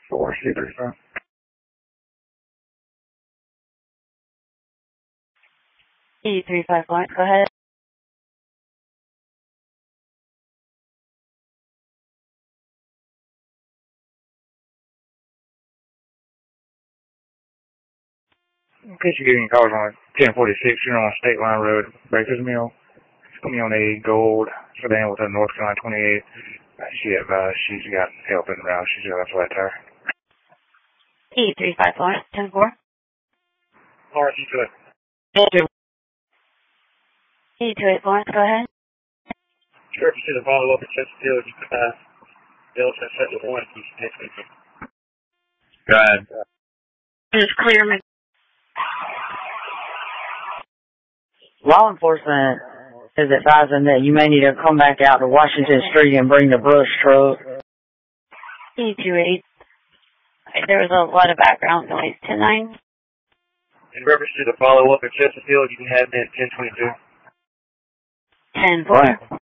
4, C35. E35 Lawrence, go ahead. In case you're getting calls on 1046, you're on State Line Road, Baker's Mill. It's going to be on a gold sedan with a North Carolina 28. She advised she's got help in the route. She's got a flat tire. E35 Lawrence, 10-4. Lawrence, you could. E28 Lawrence, go ahead. Sure, if you see the follow-up at Chesterfield, you could Bill said set with 1. Go ahead. It's clear, man. Law enforcement is advising that you may need to come back out to Washington Street and bring the brush truck. E28. There was a lot of background noise. 10-9. In reference to the follow-up at Chesterfield, you can have me at 1022. 10-4.